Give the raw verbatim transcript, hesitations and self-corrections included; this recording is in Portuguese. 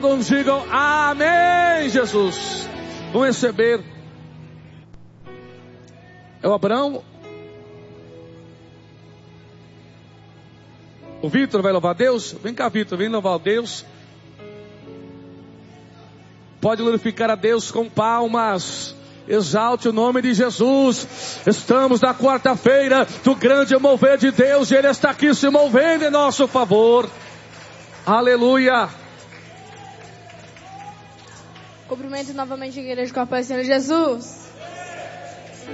Todos digam amém, Jesus. Vamos receber. É o Abraão. O Vitor vai louvar a Deus? Vem cá, Vitor, vem louvar a Deus. Pode glorificar a Deus com palmas. Exalte o nome de Jesus. Estamos na quarta-feira do grande mover de Deus. E Ele está aqui se movendo em nosso favor. Aleluia. Cumprimento novamente a igreja com a paz do Senhor Jesus.